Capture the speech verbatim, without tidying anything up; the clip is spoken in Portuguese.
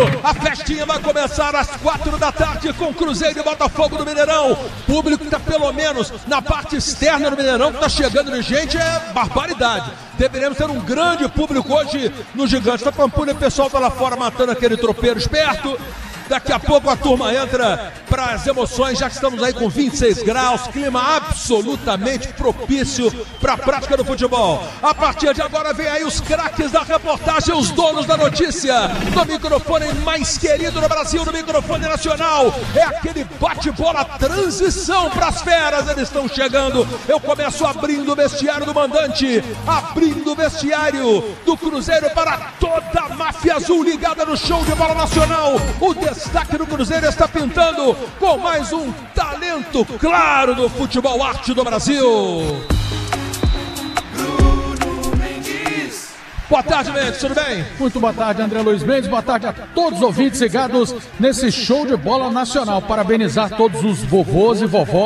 A festinha vai começar às quatro da tarde com Cruzeiro e Botafogo no Mineirão. O público está pelo menos na parte externa do Mineirão, que está chegando de gente, é barbaridade. Deveremos ter um grande público hoje no Gigante da Pampulha. O pessoal está lá fora matando aquele tropeiro esperto. Daqui a pouco a turma entra para as emoções, já que estamos aí com vinte e seis graus, clima absolutamente propício para a prática do futebol. A partir de agora vem aí os craques da reportagem, os donos da notícia, do microfone mais querido no Brasil, do microfone nacional. É aquele bate-bola, transição para as feras, eles estão chegando. Eu começo abrindo o vestiário do mandante, abrindo o vestiário do Cruzeiro para toda a máfia azul ligada no show de bola nacional. O destaque do Cruzeiro está pintando com mais um talento claro do futebol arte do Brasil. Boa tarde, Mendes, tudo bem? Muito boa tarde, André Luiz Mendes. Boa tarde a todos os ouvintes ligados nesse show de bola nacional. Parabenizar todos os vovôs e vovós